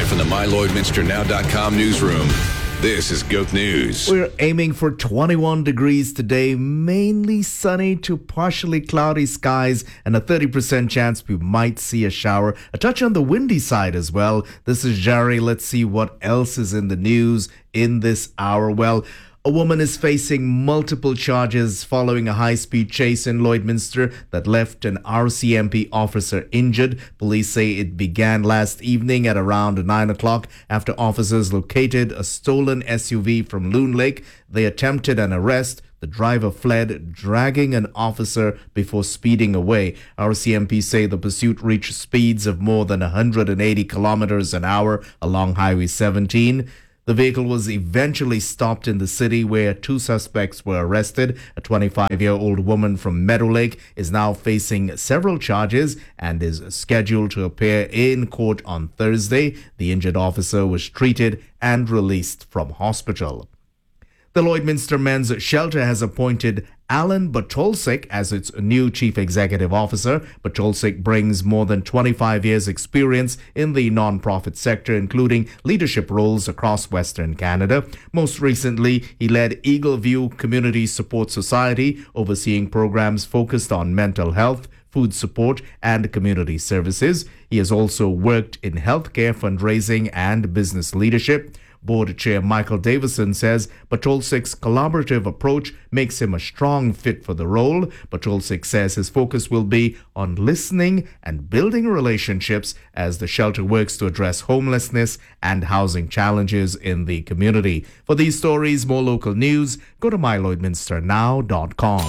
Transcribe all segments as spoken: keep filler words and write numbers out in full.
Live from the my lloydminster now dot com newsroom, this is Goat News. We're aiming for twenty-one degrees today, mainly sunny to partially cloudy skies and a thirty percent chance we might see a shower. A touch on the windy side as well. This is Jerry. Let's see what else is in the news in this hour. Well, a woman is facing multiple charges following a high-speed chase in Lloydminster that left an R C M P officer injured. Police say it began last evening at around nine o'clock after officers located a stolen S U V from Loon Lake. They attempted an arrest. The driver fled, dragging an officer before speeding away. R C M P say the pursuit reached speeds of more than one hundred eighty kilometers an hour along Highway seventeen. The vehicle was eventually stopped in the city where two suspects were arrested. A twenty-five-year-old woman from Meadow Lake is now facing several charges and is scheduled to appear in court on Thursday. The injured officer was treated and released from hospital. The Lloydminster Men's Shelter has appointed Alan Batolsik as its new chief executive officer. Batolsik brings more than twenty-five years experience in the non-profit sector, including leadership roles across Western Canada. Most recently, he led Eagle View Community Support Society, overseeing programs focused on mental health, food support, and community services. He has also worked in healthcare, fundraising, and business leadership. Board Chair Michael Davison says Batolsik's collaborative approach makes him a strong fit for the role. Batolsik says his focus will be on listening and building relationships as the shelter works to address homelessness and housing challenges in the community. For these stories, more local news, go to my lloydminster now dot com.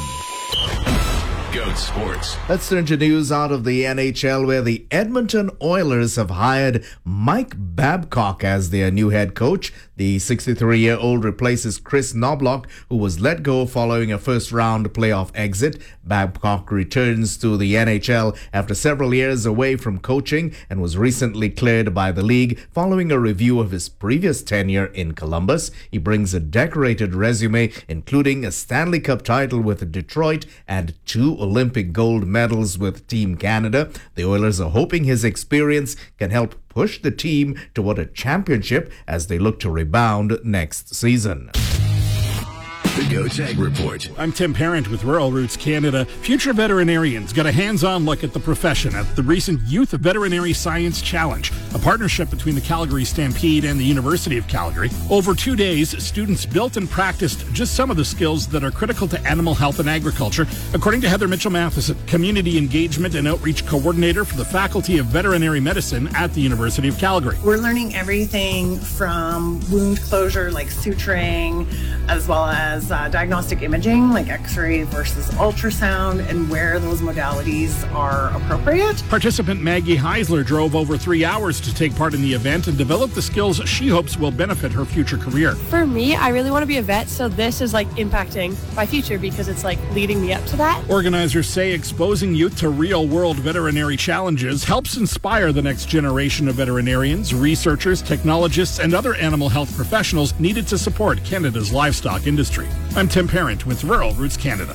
Goat Sports. Let's turn to news out of the N H L, where the Edmonton Oilers have hired Mike Babcock as their new head coach. The sixty-three-year-old replaces Chris Knobloch, who was let go following a first-round playoff exit. Babcock returns to the N H L after several years away from coaching and was recently cleared by the league following a review of his previous tenure in Columbus. He brings a decorated resume, including a Stanley Cup title with Detroit and two Olympic gold medals with Team Canada. The Oilers are hoping his experience can help push the team toward a championship as they look to rebound next season. The Goat Ag Report. I'm Tim Parent with Rural Roots Canada. Future veterinarians got a hands-on look at the profession at the recent Youth Veterinary Science Challenge, a partnership between the Calgary Stampede and the University of Calgary. Over two days, students built and practiced just some of the skills that are critical to animal health and agriculture, according to Heather Mitchell-Matheson, Community Engagement and Outreach Coordinator for the Faculty of Veterinary Medicine at the University of Calgary. We're learning everything from wound closure, like suturing, as well as Uh, diagnostic imaging like x-ray versus ultrasound and where those modalities are appropriate. Participant Maggie Heisler drove over three hours to take part in the event and develop the skills she hopes will benefit her future career. For me, I really want to be a vet, so this is like impacting my future because it's like leading me up to that. Organizers say exposing youth to real-world veterinary challenges helps inspire the next generation of veterinarians, researchers, technologists, and other animal health professionals needed to support Canada's livestock industry. I'm Tim Parent with Rural Roots Canada.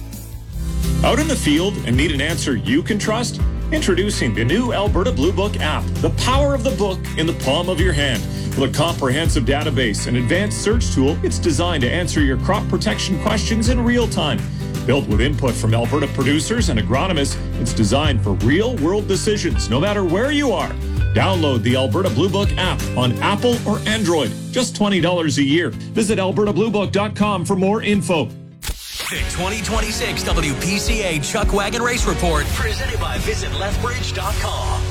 Out in the field and need an answer you can trust? Introducing the new Alberta Blue Book app, the power of the book in the palm of your hand. With a comprehensive database and advanced search tool, it's designed to answer your crop protection questions in real time. Built with input from Alberta producers and agronomists, it's designed for real-world decisions, no matter where you are. Download the Alberta Blue Book app on Apple or Android. Just twenty dollars a year. Visit alberta blue book dot com for more info. The twenty twenty-six W P C A Chuck Wagon Race Report, presented by visit lethbridge dot com.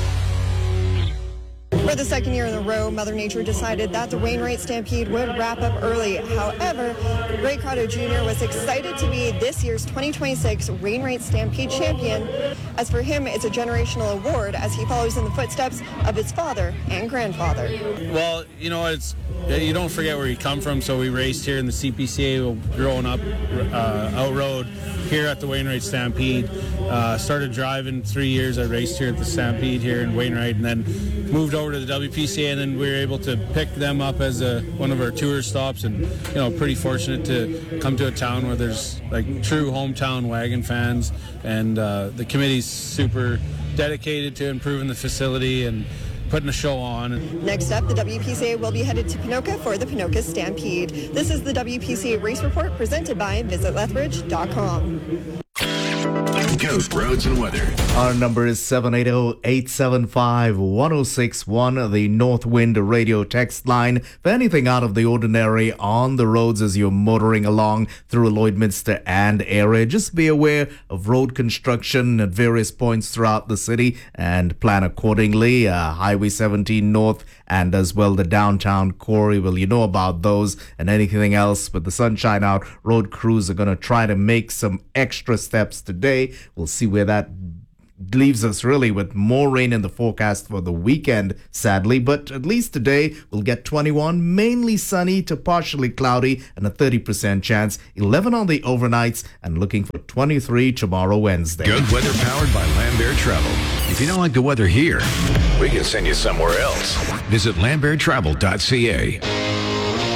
For the second year in a row, Mother Nature decided that the Wainwright Stampede would wrap up early. However, Ray Crotto Junior was excited to be this year's twenty twenty-six Wainwright Stampede champion. As for him, it's a generational award as he follows in the footsteps of his father and grandfather. Well, you know, it's you don't forget where you come from, so we raced here in the C P C A growing up uh, out road here at the Wainwright Stampede. Uh, started driving three years. I raced here at the Stampede here in Wainwright, and then moved over to the W P C A, and then we were able to pick them up as a, one of our tour stops, and you know, pretty fortunate to come to a town where there's like true hometown wagon fans, and uh, the committee's super dedicated to improving the facility and putting a show on. Next up, the W P C A will be headed to Ponoka for the Ponoka Stampede. This is the W P C A Race Report presented by visit lethbridge dot com. Goat roads and weather. Our number is seven eight zero, eight seven five, one zero six one, the Northwind radio text line. For anything out of the ordinary on the roads as you're motoring along through Lloydminster and area, just be aware of road construction at various points throughout the city and plan accordingly. Uh, Highway seventeen North and as well the downtown core. Well, you know about those and anything else. With the sunshine out, road crews are going to try to make some extra steps today. We'll see where that leaves us really with more rain in the forecast for the weekend, sadly. But at least today we'll get twenty-one, mainly sunny to partially cloudy and a thirty percent chance, eleven on the overnights, and looking for twenty-three tomorrow, Wednesday. Good weather powered by Lambert Travel. If you don't like the weather here, we can send you somewhere else. Visit lambert travel dot c a.